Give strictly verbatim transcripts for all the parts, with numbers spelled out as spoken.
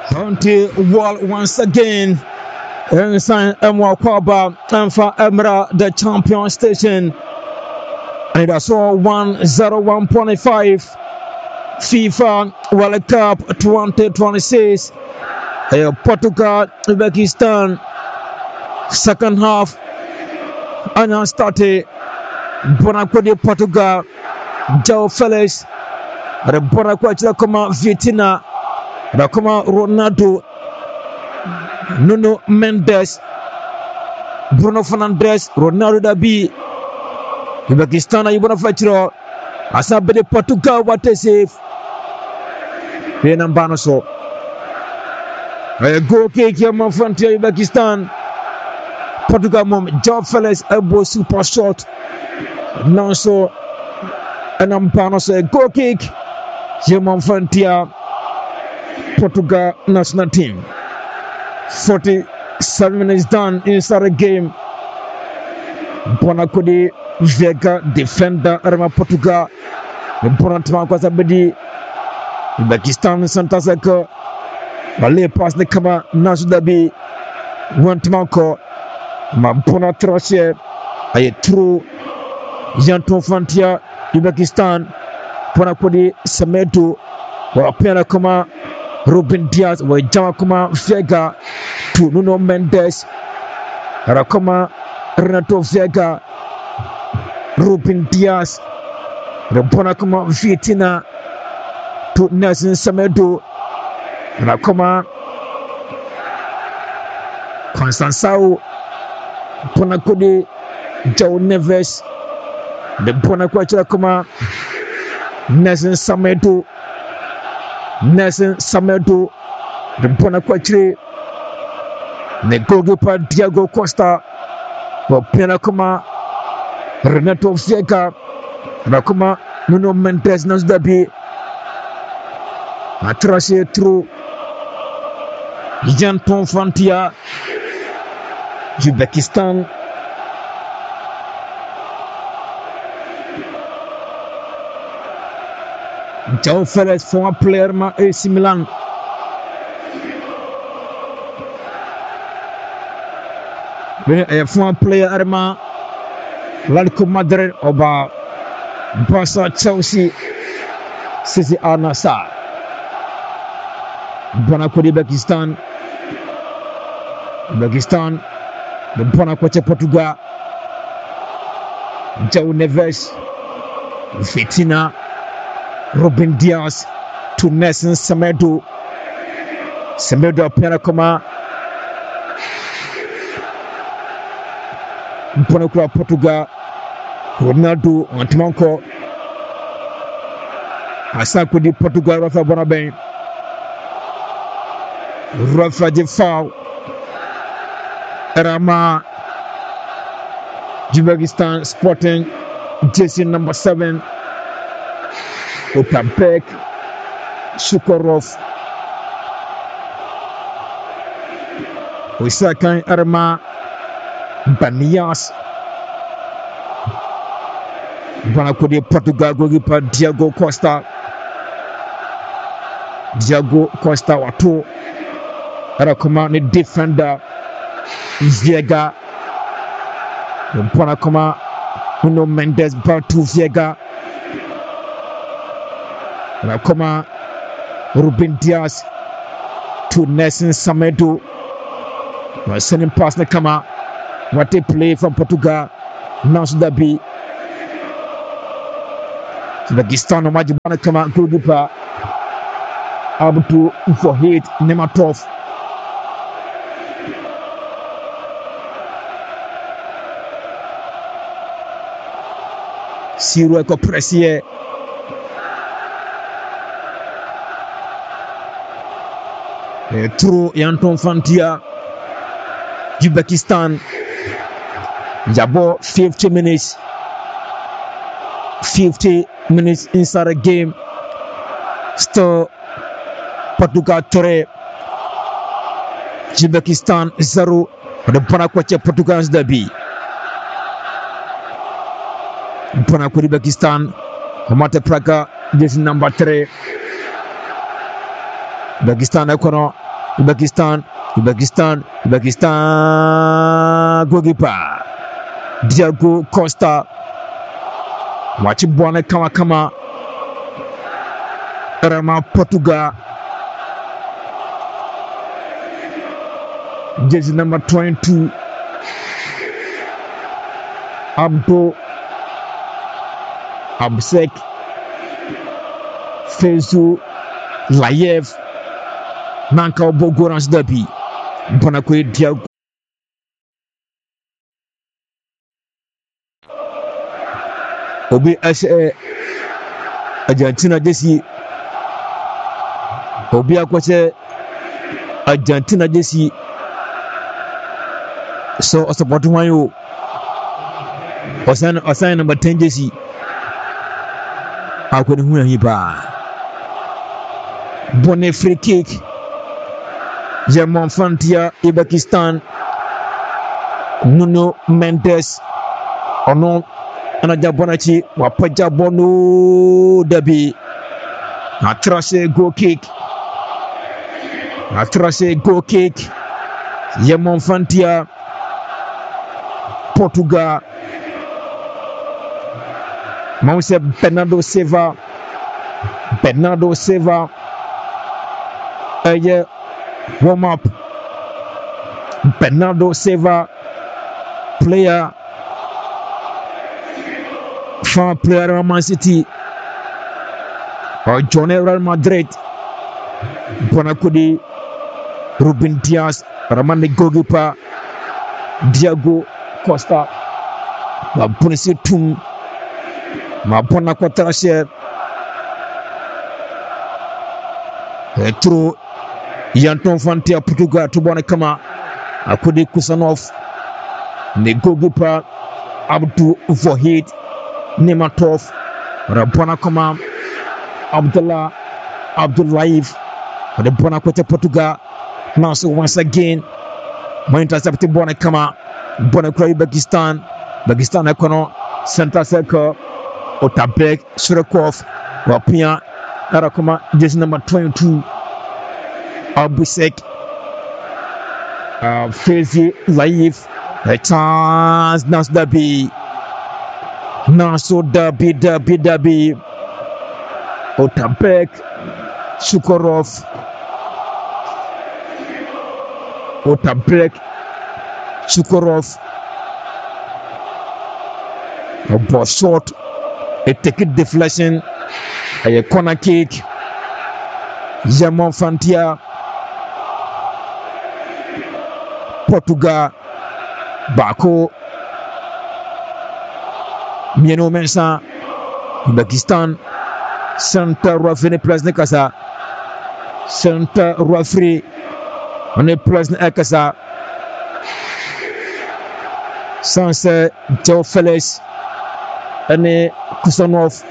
County wall once again. Inside Emwa Kwaba and for Emra the champion station. And that's all one oh one point five FIFA World Cup twenty twenty-six. Uh, Portugal, Uzbekistan. Second half. Anya started. Bonakodi Portugal. João Felix. The Bonakodi Koma Vitina. The Koma Ronaldo. Nuno Mendes. Bruno Fernandes. Ronaldo Dabi. Uzbekistan na Ibona Fatiro. Asabede Portugal wate safe. Bena mbano so. A goal kick here man frontier Uzbekistan. Portugal mom João Felix elbow super shot. Now so and mbano so a goal kick here man frontier Portugal national team. forty-seven minutes done inside the game. Bonakodi Vega defender Arma Portugal. Bonatma kwa sabedi Uzbekistan Santaseko. Bale pass ne kama Nazudabi. Wantmanko. Ma bona troshe. Aye true. Janton Fantia Uzbekistan. Bonakodi Semedo. Wapena kama Ruben Diaz. Wajama kama Vega. To Nuno Mendes. Rakoma Renato Vega. Ruben Diaz. Rabona kama Vitina. To Nelson Semedo. Rakoma Constançao. Bonakodi João Neves. The Bonakodi kama Nelson Semedo. Nelson Semedo. The Bonakodi the goalkeeper Diego Costa. Wapena kama Renato Vega. Rakoma Nuno Mendes Nazudabi. Atrashe through Janton Fantia Uzbekistan. João Felix former player ma A C Milan. A former player Arma Atletico Madrid oba Barca Chelsea Sisi Al Nassr. Bonakodi Uzbekistan. Uzbekistan. The Bonakodi Portugal. João Neves. Vitina. Ruben Diaz. To Nelson Semedo. Semedo apena kama Bonakodi Portugal. Ronaldo Wantmanko. Asakodi Portugal Rafa Bonaben. Rafa de foul. Rama Uzbekistan Sporting jersey number seven. Otabek Shukorov. Osakan Arma Banias. Bonakodi Portugal goalkeeper Diego Costa. Diego Costa watu. Rakoma ni defender Vega. Bonakoma Nuno Mendes Batu Vega. Rakoma Ruben Diaz to Nelson Semedo. Sending pass na kama what they play from Portugal. Nazudabi. Uzbekistan no maji bana kama goalkeeper Abdul Fahid Nematov. Siro eko presiye. Through Janton Fantia Uzbekistan. Jabo fifty minutes. fifty minutes inside the game. Still Portugal three. Uzbekistan zero. The Bonakodi Portugal derby. Bonakodi Uzbekistan. Hamate Praga, this number three. Uzbekistan ekono Uzbekistan, Uzbekistan, Uzbekistan goalkeeper Diego Costa wachibwana kama kama Rama Portugal jersey number twenty-two Abdo Absek Fezu Layev Nanka Obogorans Derby Bonakwe Diago Obi Ashe Argentina jersey Obi akwase Argentina jersey so I support one you Osan Osan number ten jersey akwani hu ahi ba bonne free kick German Fantia Uzbekistan Nuno Mendes ono anaja bonachi wapaja bonu Derby atrase goal kick atrase goal kick German Fantia Portugal Mause Bernardo Silva Bernardo Silva Aye warm up Bernardo Silva player fan player of Man City or John Real Madrid Bonakudi Ruben Dias Ramani goalkeeper Diego Costa wa punisi tum ma bona kwatara share Etro Yanton Fantia Portugal to bona kama akudi Kusanov ne goalkeeper Abdu Vohid Nematov Rabona kama Abdullah Abdullayev the bona kwate Portugal now so once again my intercept bona kama bona kwa Uzbekistan Uzbekistan ekono center circle Otabek Surekov Wapia Arakoma jersey number twenty-two Abusek uh, Fezi Laif a chance Nas Derby Naso Derby Derby Derby Otabek Sukorov Otabek Sukorov a ball short a ticket deflection a corner kick German Fantia Portugal Bako Mieno Mensa Uzbekistan Center referee place ne kasa Center referee on place ne kasa Sanse Joe Felix ane Kusanov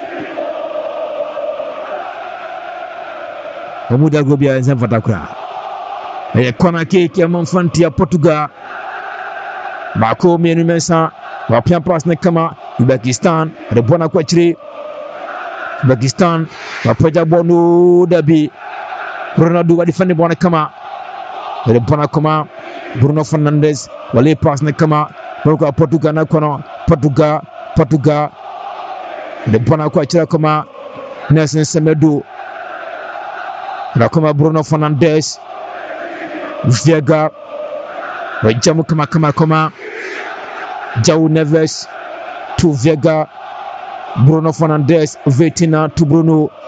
Omuda Gobia en Fatakura e corner kick ya Manfantia Portugal Bako Mienu Mensa wapia pass ne kama Uzbekistan rebona kwa chiri Uzbekistan wapaja bonu Derby Ronaldo wa defend bona kama rebona kama Bruno Fernandes wale pass ne kama kwa Portugal na kono Portugal Portugal rebona kwa chira kama Nelson Semedo na kama Bruno Fernandes Vega wajamu kama kama kama João Neves to Vega Bruno Fernandes Vitina to Bruno